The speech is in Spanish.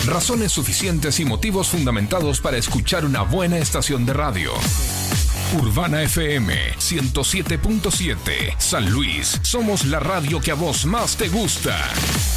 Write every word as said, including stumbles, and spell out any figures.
Razones suficientes y motivos fundamentados para escuchar una buena estación de radio. Urbana F M ciento siete punto siete. San Luis, somos la radio que a vos más te gusta.